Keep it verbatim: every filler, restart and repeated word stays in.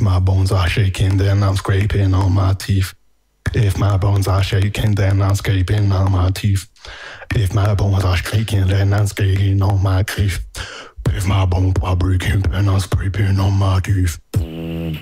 my bones are shaking, then I'm scraping on my teeth. If my bones are shaking, then I'm scraping on my teeth. If my bones are shaking, then I'm scraping on my teeth. If my bones are breaking, then I'm scraping on my teeth.